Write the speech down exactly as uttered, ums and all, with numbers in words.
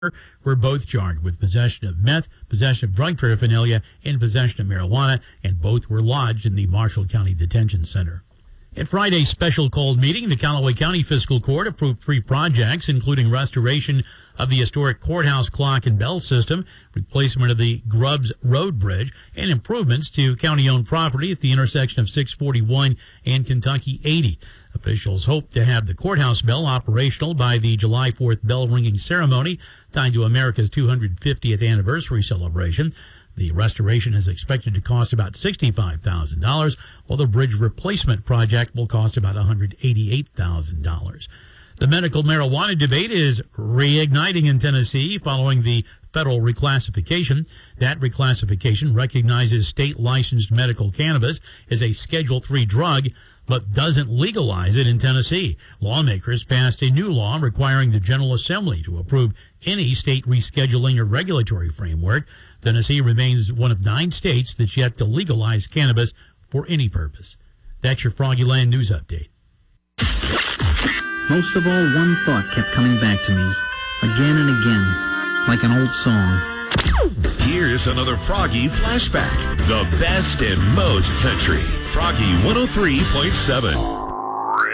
were both charged with possession of meth, possession of drug paraphernalia, and possession of marijuana, and both were lodged in the Marshall County Detention Center. At Friday's special called meeting, the Callaway County Fiscal Court approved three projects, including restoration of the historic courthouse clock and bell system, replacement of the Grubbs Road Bridge, and improvements to county-owned property at the intersection of six forty-one and Kentucky eighty. Officials hope to have the courthouse bell operational by the July fourth bell ringing ceremony tied to America's two hundred fiftieth anniversary celebration. The restoration is expected to cost about sixty-five thousand dollars, while the bridge replacement project will cost about one hundred eighty-eight thousand dollars. The medical marijuana debate is reigniting in Tennessee following the federal reclassification. That reclassification recognizes state-licensed medical cannabis as a Schedule three drug, but doesn't legalize it in Tennessee. Lawmakers passed a new law requiring the General Assembly to approve any state rescheduling or regulatory framework. Tennessee remains one of nine states that's yet to legalize cannabis for any purpose. That's your Froggyland News Update. Most of all, one thought kept coming back to me, again and again, like an old song. Here's another Froggy flashback. The best and most country. Froggy one oh three point seven.